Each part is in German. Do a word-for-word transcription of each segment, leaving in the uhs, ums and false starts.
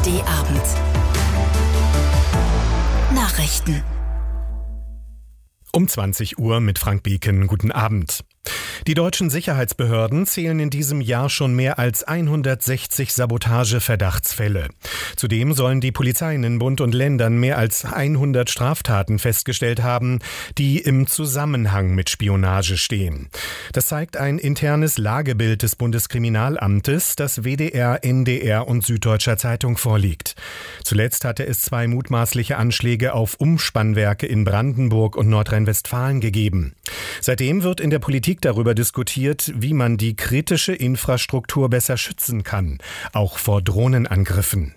D-Abend. Nachrichten. Um zwanzig Uhr mit Frank Bieken. Guten Abend. Die deutschen Sicherheitsbehörden zählen in diesem Jahr schon mehr als hundertsechzig Sabotage-Verdachtsfälle. Zudem sollen die Polizeien in Bund und Ländern mehr als hundert Straftaten festgestellt haben, die im Zusammenhang mit Spionage stehen. Das zeigt ein internes Lagebild des Bundeskriminalamtes, das W D R, N D R und Süddeutscher Zeitung vorliegt. Zuletzt hatte es zwei mutmaßliche Anschläge auf Umspannwerke in Brandenburg und Nordrhein-Westfalen gegeben. Seitdem wird in der Politik darüber diskutiert, wie man die kritische Infrastruktur besser schützen kann, auch vor Drohnenangriffen.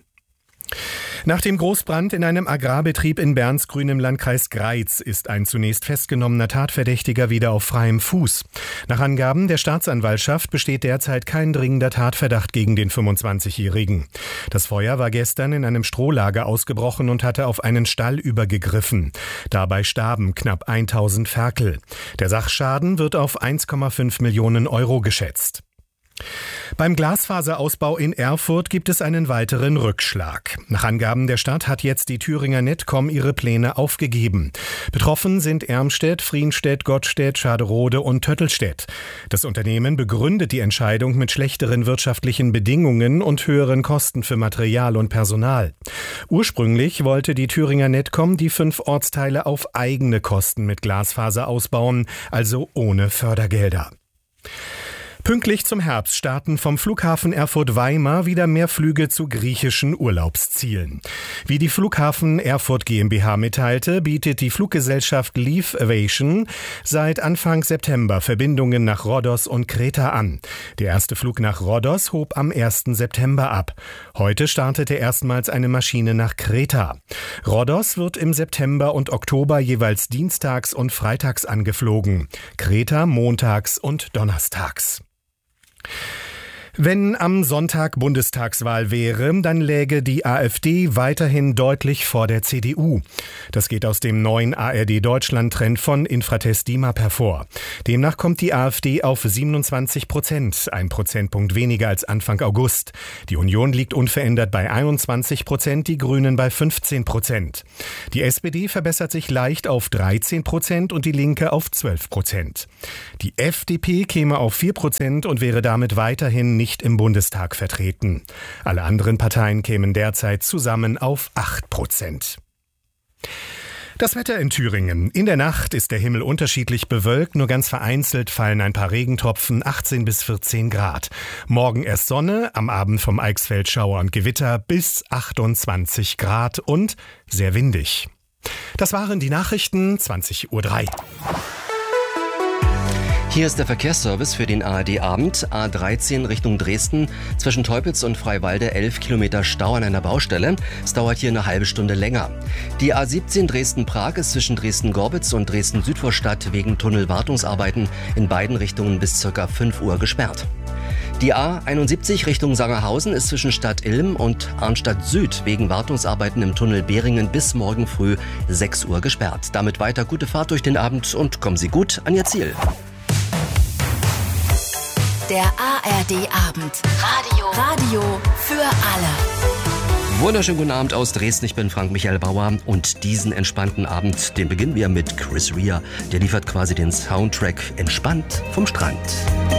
Nach dem Großbrand in einem Agrarbetrieb in Bernsgrün im Landkreis Greiz ist ein zunächst festgenommener Tatverdächtiger wieder auf freiem Fuß. Nach Angaben der Staatsanwaltschaft besteht derzeit kein dringender Tatverdacht gegen den fünfundzwanzigjährigen. Das Feuer war gestern in einem Strohlager ausgebrochen und hatte auf einen Stall übergegriffen. Dabei starben knapp tausend Ferkel. Der Sachschaden wird auf eins Komma fünf Millionen Euro geschätzt. Beim Glasfaserausbau in Erfurt gibt es einen weiteren Rückschlag. Nach Angaben der Stadt hat jetzt die Thüringer Netcom ihre Pläne aufgegeben. Betroffen sind Ermstedt, Frienstedt, Gottstedt, Schaderode und Töttelstedt. Das Unternehmen begründet die Entscheidung mit schlechteren wirtschaftlichen Bedingungen und höheren Kosten für Material und Personal. Ursprünglich wollte die Thüringer Netcom die fünf Ortsteile auf eigene Kosten mit Glasfaser ausbauen, also ohne Fördergelder. Pünktlich zum Herbst starten vom Flughafen Erfurt-Weimar wieder mehr Flüge zu griechischen Urlaubszielen. Wie die Flughafen Erfurt GmbH mitteilte, bietet die Fluggesellschaft Leave Aviation seit Anfang September Verbindungen nach Rhodos und Kreta an. Der erste Flug nach Rhodos hob am ersten September ab. Heute startete erstmals eine Maschine nach Kreta. Rhodos wird im September und Oktober jeweils dienstags und freitags angeflogen. Kreta montags und donnerstags. Wenn am Sonntag Bundestagswahl wäre, dann läge die AfD weiterhin deutlich vor der C D U. Das geht aus dem neuen A R D-Deutschland-Trend von Infratest DIMAP hervor. Demnach kommt die AfD auf siebenundzwanzig Prozent, ein Prozentpunkt weniger als Anfang August. Die Union liegt unverändert bei einundzwanzig Prozent, die Grünen bei fünfzehn Prozent. Die S P D verbessert sich leicht auf dreizehn Prozent und die Linke auf zwölf Prozent. Die F D P käme auf vier Prozent und wäre damit weiterhin nicht im Bundestag vertreten. Alle anderen Parteien kämen derzeit zusammen auf acht Prozent. Das Wetter in Thüringen. In der Nacht ist der Himmel unterschiedlich bewölkt, nur ganz vereinzelt fallen ein paar Regentropfen, achtzehn bis vierzehn Grad. Morgen erst Sonne, am Abend vom Eichsfeld Schauer und Gewitter bis achtundzwanzig Grad und sehr windig. Das waren die Nachrichten, zwanzig Uhr drei. Hier ist der Verkehrsservice für den A R D-Abend. A dreizehn Richtung Dresden. Zwischen Teupitz und Freiwalde elf Kilometer Stau an einer Baustelle. Es dauert hier eine halbe Stunde länger. Die A siebzehn Dresden-Prag ist zwischen Dresden-Gorbitz und Dresden-Südvorstadt wegen Tunnelwartungsarbeiten in beiden Richtungen bis ca. fünf Uhr gesperrt. Die A einundsiebzig Richtung Sangerhausen ist zwischen Stadt Ilm und Arnstadt Süd wegen Wartungsarbeiten im Tunnel Behringen bis morgen früh sechs Uhr gesperrt. Damit weiter gute Fahrt durch den Abend und kommen Sie gut an Ihr Ziel. Der A R D-Abend. Radio. Radio für alle. Wunderschönen guten Abend aus Dresden. Ich bin Frank Michael Bauer und diesen entspannten Abend, den beginnen wir mit Chris Rea. Der liefert quasi den Soundtrack entspannt vom Strand.